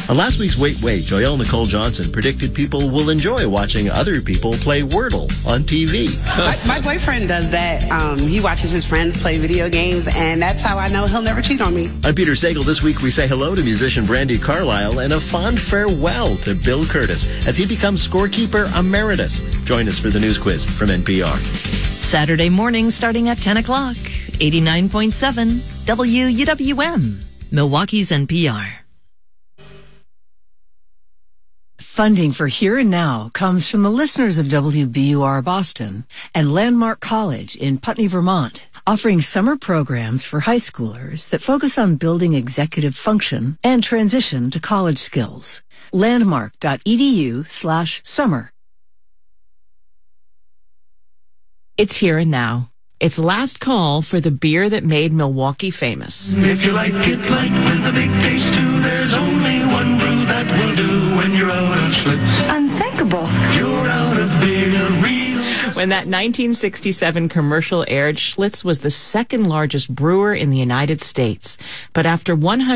On last week's Wait, Wait, Joelle Nicole Johnson predicted people will enjoy watching other people play Wordle on TV. My boyfriend does that. He watches his friends play video games, and that's how I know he'll never cheat on me. I'm Peter Sagal. This week we say hello to musician Brandi Carlile and a fond farewell to Bill Curtis as he becomes scorekeeper emeritus. Join us for the news quiz from NPR. Saturday morning starting at 10 o'clock. 89.7 WUWM, Milwaukee's NPR. Funding for Here and Now comes from the listeners of WBUR Boston and Landmark College in Putney, Vermont, offering summer programs for high schoolers that focus on building executive function and transition to college skills. Landmark.edu/summer. It's Here and Now. It's last call for the beer that made Milwaukee famous. If you like it light with a big taste too, there's only one brew that will do when you're out of Schlitz. Unthinkable. You're out of beer, real. When that 1967 commercial aired, Schlitz was the second largest brewer in the United States. But after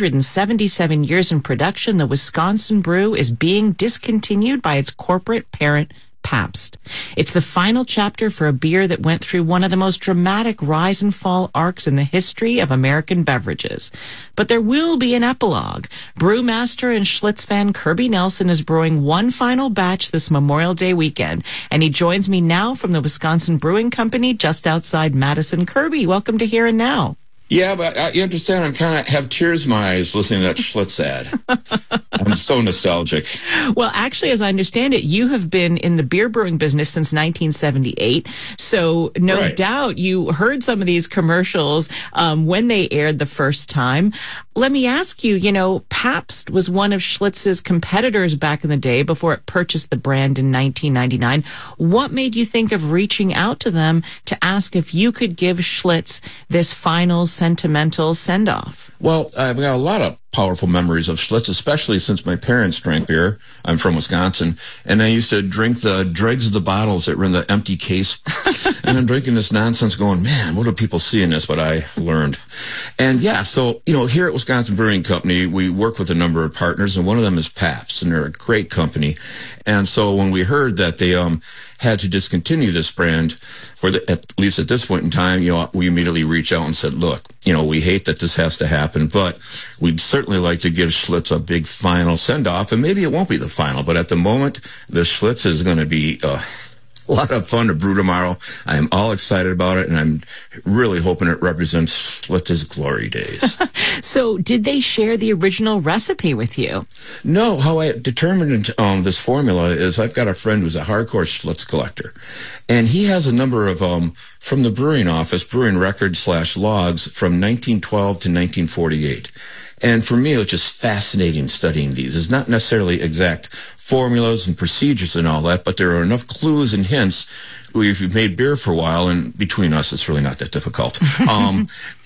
177 years in production, the Wisconsin brew is being discontinued by its corporate parent, Pabst. It's the final chapter for a beer that went through one of the most dramatic rise and fall arcs in the history of American beverages. But there will be an epilogue. Brewmaster and Schlitz fan Kirby Nelson is brewing one final batch this Memorial Day weekend, and he joins me now from the Wisconsin Brewing Company just outside Madison. Kirby, welcome to Here and Now. Yeah, but you understand, I'm kind of have tears in my eyes listening to that Schlitz ad. I'm so nostalgic. Well, actually, as I understand it, you have been in the beer brewing business since 1978. So no doubt you heard some of these commercials when they aired the first time. Let me ask you, Pabst was one of Schlitz's competitors back in the day before it purchased the brand in 1999. What made you think of reaching out to them to ask if you could give Schlitz this final sentimental send-off? Well, I've got a lot of powerful memories of Schlitz, especially since my parents drank beer. I'm from Wisconsin, and I used to drink the dregs of the bottles that were in the empty case. And I'm drinking this nonsense going, man, what do people see in this? But I learned. And yeah, so, here at Wisconsin Brewing Company, we work with a number of partners, and one of them is Pabst, and they're a great company. And so when we heard that they had to discontinue this brand, at least at this point in time, we immediately reached out and said, look, we hate that this has to happen, but we'd certainly like to give Schlitz a big final send-off, and maybe it won't be the final, but at the moment, the Schlitz is going to be a lot of fun to brew tomorrow. I am all excited about it, and I'm really hoping it represents Schlitz's glory days. So did they share the original recipe with you? No. How I determined this formula is I've got a friend who's a hardcore Schlitz collector, and he has a number of from the brewing office, brewing records/logs from 1912 to 1948. And for me, it's just fascinating studying these. It's not necessarily exact formulas and procedures and all that, but there are enough clues and hints. If you've made beer for a while, and between us, it's really not that difficult. I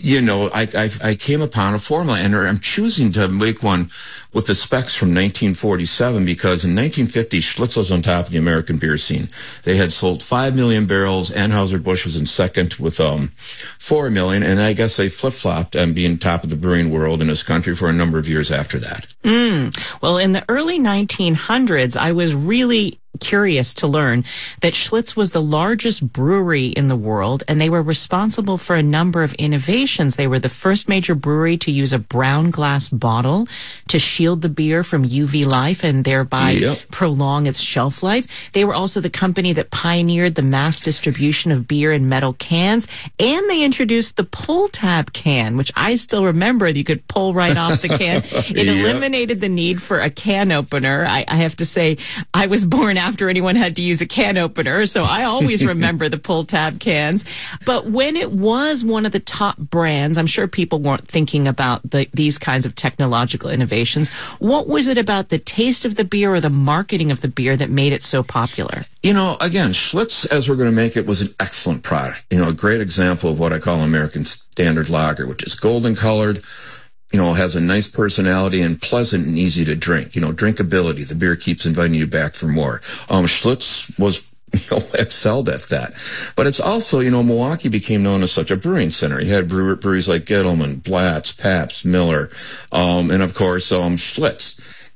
came upon a formula, and I'm choosing to make one with the specs from 1947 because in 1950, Schlitz was on top of the American beer scene. They had sold 5 million barrels. Anheuser-Busch was in second with 4 million, and I guess they flip-flopped and being top of the brewing world in this country for a number of years after that. Well, in the early 1900s, I was really curious to learn that Schlitz was the largest brewery in the world, and they were responsible for a number of innovations. They were the first major brewery to use a brown glass bottle to shield the beer from UV light and thereby prolong its shelf life. They were also the company that pioneered the mass distribution of beer in metal cans, and they introduced the pull tab can, which I still remember. You could pull right off the can. It eliminated the need for a can opener. I have to say, I was born after anyone had to use a can opener, so I always remember the pull tab cans. But when it was one of the top brands, I'm sure people weren't thinking about these kinds of technological innovations. What was it about the taste of the beer or the marketing of the beer that made it so popular? Again, Schlitz, as we're going to make it, was an excellent product. A great example of what I call American Standard Lager, which is golden colored, has a nice personality and pleasant and easy to drink. Drinkability. The beer keeps inviting you back for more. Schlitz was excelled at that. But it's also, Milwaukee became known as such a brewing center. You had breweries like Gettleman, Blatz, Pabst, Miller, and of course, Schlitz.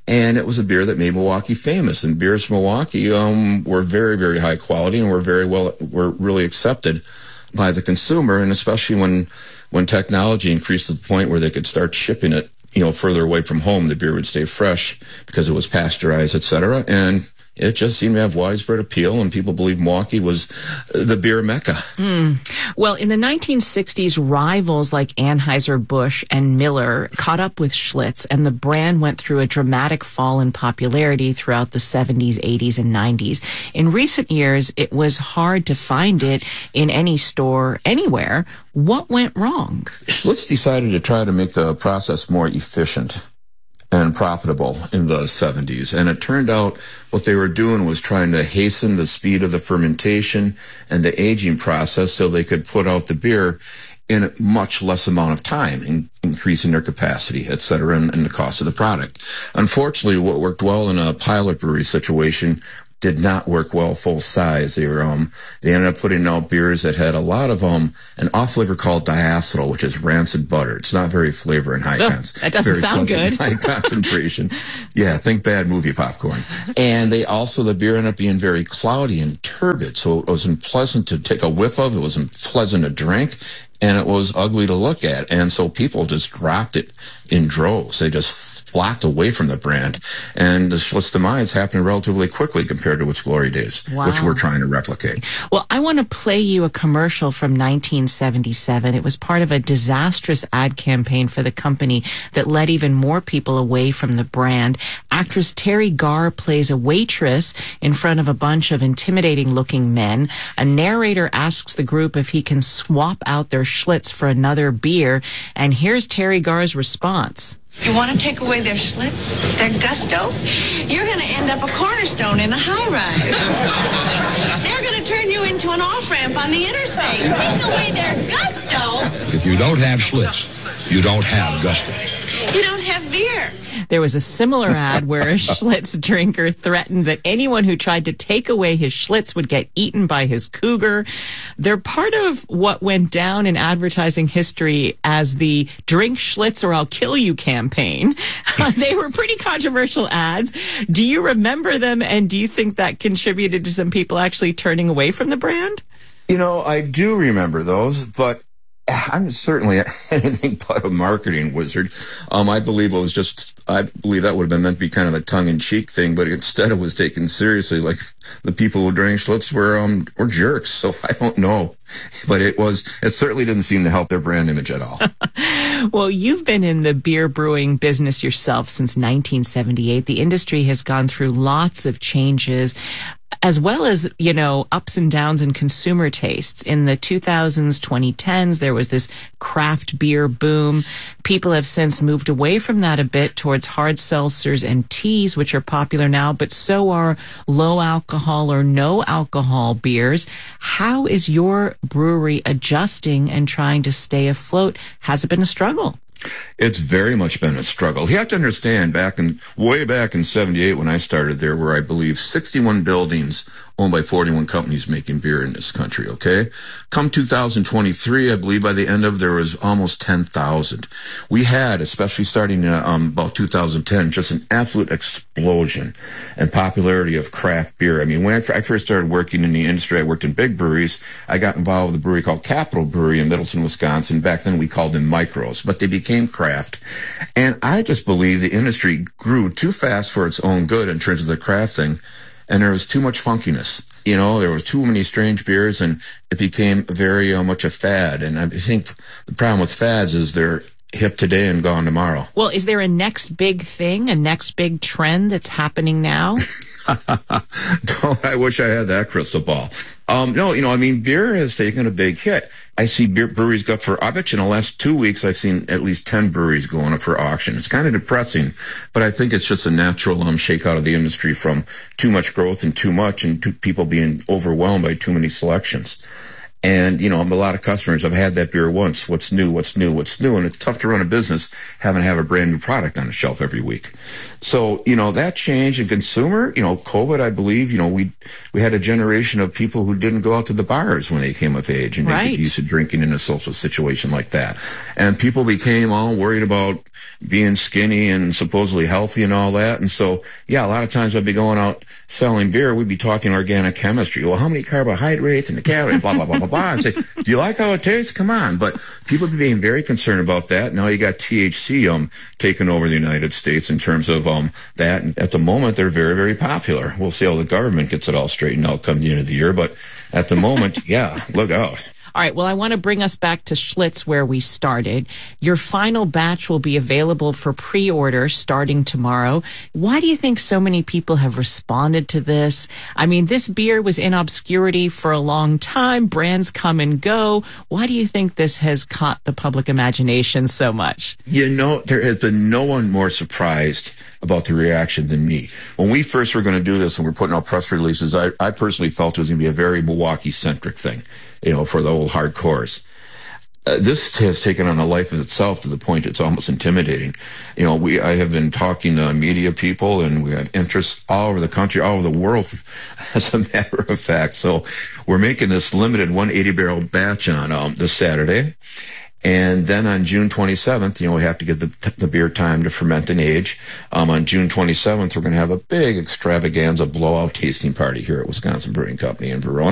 And it was a beer that made Milwaukee famous. And beers from Milwaukee were very, very high quality and were really accepted by the consumer. And especially when technology increased to the point where they could start shipping it, further away from home, the beer would stay fresh because it was pasteurized, etc. And it just seemed to have widespread appeal, and people believed Milwaukee was the beer mecca. Well, in the 1960s, rivals like Anheuser-Busch and Miller caught up with Schlitz, and the brand went through a dramatic fall in popularity throughout the 70s, 80s, and 90s. In recent years, it was hard to find it in any store anywhere. What went wrong? Schlitz decided to try to make the process more efficient and profitable in the 70s. And it turned out what they were doing was trying to hasten the speed of the fermentation and the aging process so they could put out the beer in a much less amount of time, increasing their capacity, et cetera, and the cost of the product. Unfortunately, what worked well in a pilot brewery situation did not work well full size. They ended up putting out beers that had a lot of an off flavor called diacetyl, which is rancid butter. It's not very flavor and high that doesn't sound good. High concentration. Yeah, think bad movie popcorn. And the beer ended up being very cloudy and turbid, so it wasn't pleasant to take a whiff of. It wasn't pleasant to drink, and it was ugly to look at. And so people just dropped it in droves. They just flocked away from the brand. And the Schlitz demise happened relatively quickly compared to its glory days, which we're trying to replicate. Well, I want to play you a commercial from 1977. It was part of a disastrous ad campaign for the company that led even more people away from the brand. Actress Terry Garr plays a waitress in front of a bunch of intimidating-looking men. A narrator asks the group if he can swap out their Schlitz for another beer, and here's Terry Garr's response. You want to take away their Schlitz, their gusto? You're going to end up a cornerstone in a high-rise. They're going to turn you into an off-ramp on the interstate. Take away their gusto. If you don't have Schlitz, you don't have gusto. You don't have beer. There was a similar ad where a Schlitz drinker threatened that anyone who tried to take away his Schlitz would get eaten by his cougar. They're part of what went down in advertising history as the Drink Schlitz or I'll Kill You campaign. They were pretty controversial ads. Do you remember them, and do you think that contributed to some people actually turning away from the brand? I do remember those, but I'm certainly anything but a marketing wizard. I believe that would have been meant to be kind of a tongue-in-cheek thing, but instead it was taken seriously. Like the people who drank Schlitz were jerks. So I don't know, but it certainly didn't seem to help their brand image at all. Well, you've been in the beer brewing business yourself since 1978. The industry has gone through lots of changes, as well as, ups and downs in consumer tastes. In the 2000s, 2010s, there was this craft beer boom. People have since moved away from that a bit towards hard seltzers and teas, which are popular now, but so are low alcohol or no alcohol beers. How is your brewery adjusting and trying to stay afloat? Has it been a struggle? It's very much been a struggle. You have to understand, way back in 78 when I started, there were, I believe, 61 buildings owned by 41 companies making beer in this country, okay? Come 2023, I believe by the end of there was almost 10,000. We had, especially starting in about 2010, just an absolute explosion in popularity of craft beer. I mean, when I first started working in the industry, I worked in big breweries. I got involved with a brewery called Capital Brewery in Middleton, Wisconsin. Back then we called them micros, but they became craft. And I just believe the industry grew too fast for its own good in terms of the craft thing. And there was too much funkiness. There were too many strange beers, and it became very much a fad. And I think the problem with fads is they're hip today and gone tomorrow. Well, is there a next big thing, a next big trend that's happening now? I wish I had that crystal ball. No, beer has taken a big hit. I see breweries go up for, I bet you in the last 2 weeks, I've seen at least 10 breweries going up for auction. It's kind of depressing, but I think it's just a natural shakeout of the industry from too much growth and too much, and people being overwhelmed by too many selections. And, you know, a lot of customers have had that beer once. What's new? What's new? What's new? And it's tough to run a business having to have a brand new product on the shelf every week. So, you know, that change in consumer, you know, COVID, I believe, you know, we had a generation of people who didn't go out to the bars when they came of age and they get used to drinking in a social situation like that. And people became all worried about being skinny and supposedly healthy and all that. And so, yeah, a lot of times I'd be going out selling beer. We'd be talking organic chemistry. Well, how many carbohydrates and the calories, blah, blah, blah, blah, blah. And say, do you like how it tastes? Come on. But people being very concerned about that. Now you got THC taking over the United States in terms of that. And at the moment, they're very, very popular. We'll see how the government gets it all straightened out come the end of the year. But at the moment, yeah, look out. All right, well, I want to bring us back to Schlitz where we started. Your final batch will be available for pre-order starting tomorrow. Why do you think so many people have responded to this? I mean, this beer was in obscurity for a long time. Brands come and go. Why do you think this has caught the public imagination so much? You know, there has been no one more surprised about the reaction than me. When we first were going to do this and we're putting out press releases, I personally felt it was going to be a very Milwaukee-centric thing, you know, for the old hardcores. This has taken on a life of itself to the point it's almost intimidating. You know, I have been talking to media people, and we have interests all over the country, all over the world, as a matter of fact. So we're making this limited 180-barrel batch on this Saturday. And then on June 27th, you know, we have to give the beer time to ferment and age. On June 27th, we're going to have a big extravaganza blowout tasting party here at Wisconsin Brewing Company in Verona.